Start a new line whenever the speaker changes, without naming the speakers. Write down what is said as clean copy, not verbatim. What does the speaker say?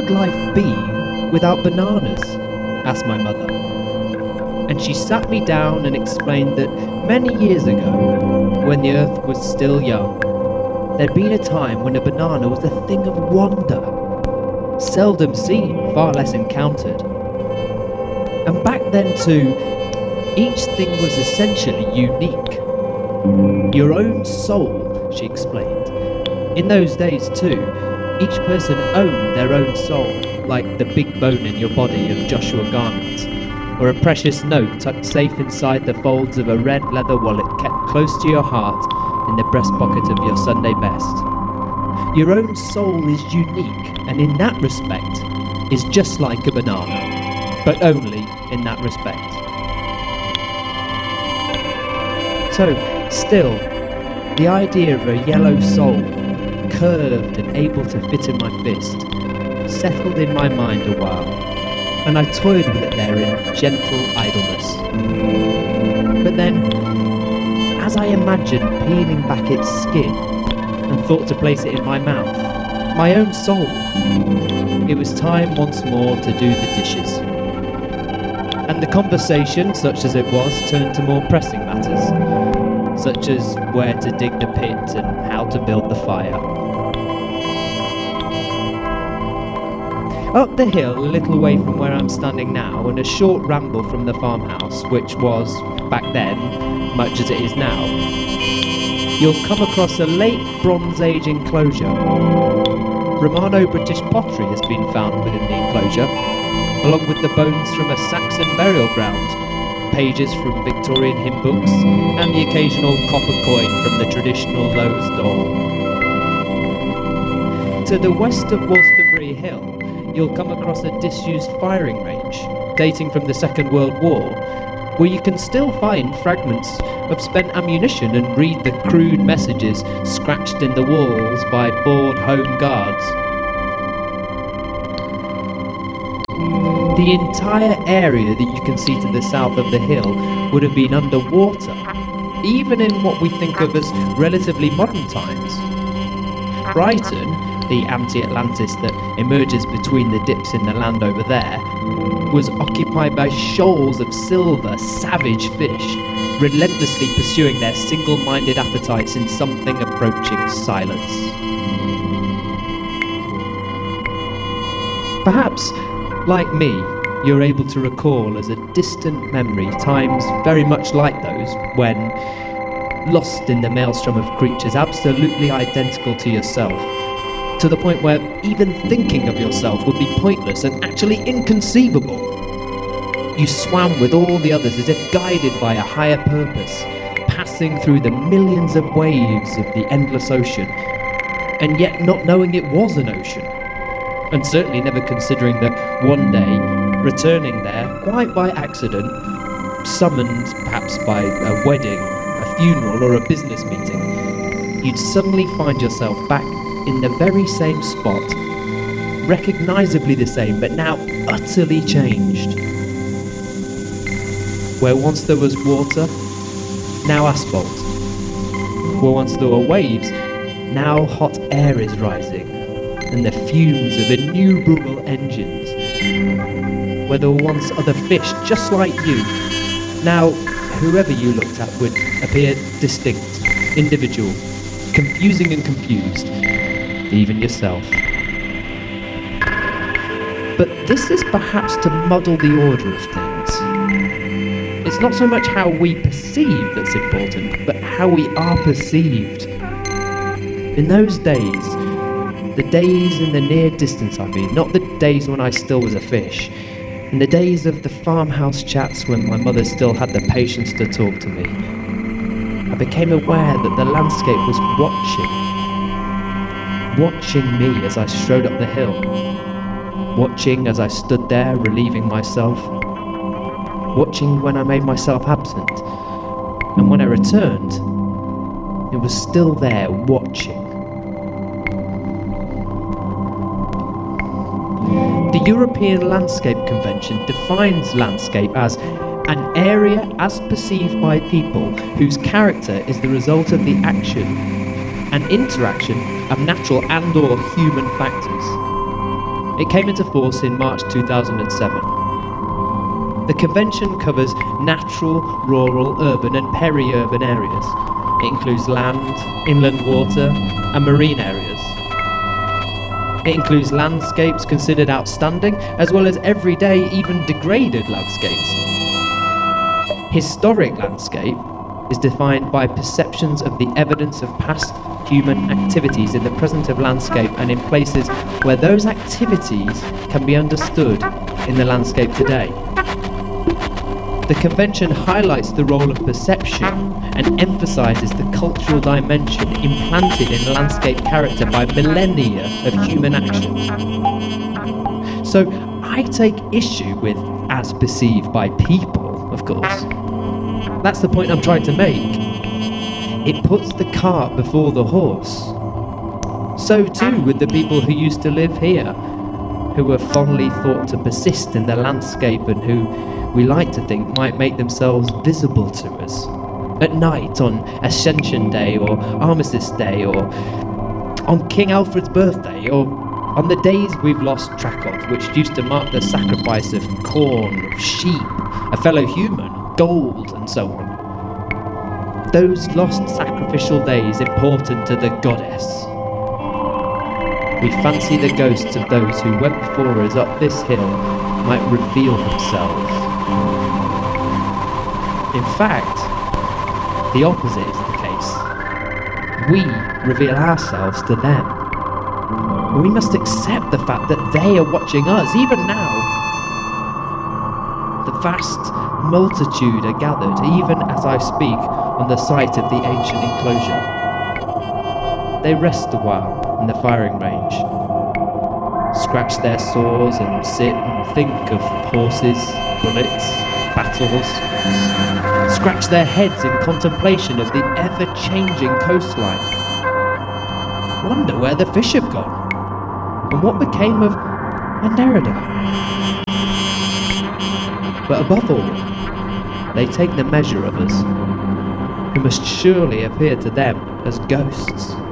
would life be without bananas? Asked my mother. And she sat me down and explained that many years ago, when the earth was still young, there'd been a time when a banana was a thing of wonder, seldom seen, far less encountered. And back then too, each thing was essentially unique. Your own soul, she explained. In those days too, each person owned their own soul, like the big bone in your body of Joshua Garnett, or a precious note tucked safe inside the folds of a red leather wallet kept close to your heart in the breast pocket of your Sunday best. Your own soul is unique, and in that respect is just like a banana, but only in that respect. So, still, the idea of a yellow soul, curved and able to fit in my fist, settled in my mind a while, and I toyed with it there in gentle idleness. But then, as I imagined peeling back its skin and thought to place it in my mouth, my own soul, it was time once more to do the dishes. And the conversation, such as it was, turned to more pressing matters, such as where to dig the pit and how to build the fire. Up the hill, a little way from where I'm standing now, and a short ramble from the farmhouse, which was, back then, much as it is now, you'll come across a late Bronze Age enclosure. Romano-British pottery has been found within the enclosure, along with the bones from a Saxon burial ground, pages from Victorian hymn books, and the occasional copper coin from the traditional Lowe's door. To the west of Wolstonbury Hill, you'll come across a disused firing range, dating from the Second World War, where you can still find fragments of spent ammunition and read the crude messages scratched in the walls by bored Home Guards. The entire area that you can see to the south of the hill would have been underwater, even in what we think of as relatively modern times. Brighton, the anti-Atlantis that emerges between the dips in the land over there, was occupied by shoals of silver, savage fish, relentlessly pursuing their single-minded appetites in something approaching silence. Perhaps, like me, you're able to recall as a distant memory times very much like those when, lost in the maelstrom of creatures absolutely identical to yourself, to the point where even thinking of yourself would be pointless and actually inconceivable. You swam with all the others as if guided by a higher purpose, passing through the millions of waves of the endless ocean, and yet not knowing it was an ocean, and certainly never considering that one day, returning there, quite by accident, summoned perhaps by a wedding, a funeral, or a business meeting, you'd suddenly find yourself back in the very same spot, recognisably the same, but now utterly changed. Where once there was water, now asphalt. Where once there were waves, now hot air is rising, and the fumes of innumerable engines. Where there were once other fish just like you, now whoever you looked at would appear distinct, individual, confusing and confused, even yourself. But this is perhaps to muddle the order of things. It's not so much how we perceive that's important, but how we are perceived. In those days, the days in the near distance I mean, not the days when I still was a fish, in the days of the farmhouse chats when my mother still had the patience to talk to me, I became aware that the landscape was watching me as I strode up the hill, watching as I stood there relieving myself, watching when I made myself absent, and when I returned, it was still there watching. The European Landscape Convention defines landscape as an area as perceived by people whose character is the result of the action and interaction of natural and/or human factors. It came into force in March 2007. The convention covers natural, rural, urban and peri-urban areas. It includes land, inland water and marine areas. It includes landscapes considered outstanding, as well as everyday, even degraded landscapes. Historic landscape is defined by perceptions of the evidence of past human activities in the present of landscape and in places where those activities can be understood in the landscape today. The convention highlights the role of perception and emphasises the cultural dimension implanted in landscape character by millennia of human action. So I take issue with as perceived by people, of course. That's the point I'm trying to make. It puts the cart before the horse. So too with the people who used to live here, who were fondly thought to persist in the landscape and who we like to think might make themselves visible to us at night on Ascension Day or Armistice Day or on King Alfred's birthday or on the days we've lost track of, which used to mark the sacrifice of corn, of sheep, a fellow human, gold and so on. Those lost sacrificial days important to the goddess. We fancy the ghosts of those who went before us up this hill might reveal themselves. In fact, the opposite is the case. We reveal ourselves to them. We must accept the fact that they are watching us, even now. The vast multitude are gathered, even as I speak, on the site of the ancient enclosure. They rest a while in the firing range, scratch their sores and sit and think of horses, bullets, battles, scratch their heads in contemplation of the ever-changing coastline. Wonder where the fish have gone, and what became of Anderida. But above all, they take the measure of us, who must surely appear to them as ghosts.